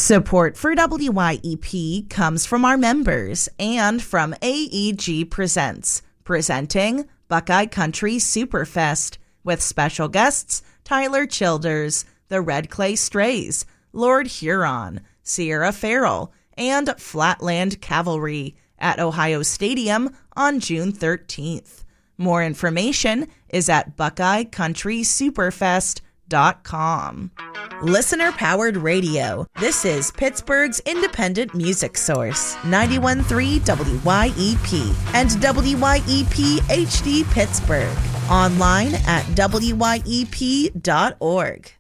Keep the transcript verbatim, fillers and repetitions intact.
Support for W Y E P comes from our members and from A E G Presents, presenting Buckeye Country Superfest with special guests Tyler Childers, the Red Clay Strays, Lord Huron, Sierra Farrell, and Flatland Cavalry at Ohio Stadium on June thirteenth. More information is at buckeye country superfest dot com. Listener-powered radio. This is Pittsburgh's independent music source, ninety-one point three W Y E P and W Y E P H D Pittsburgh. Online at W Y E P dot org.